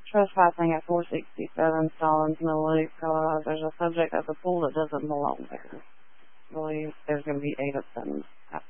trespassing at 467 Stallings Mill Loop. There's a subject at the pool that doesn't belong there. I believe there's going to be 8 of them at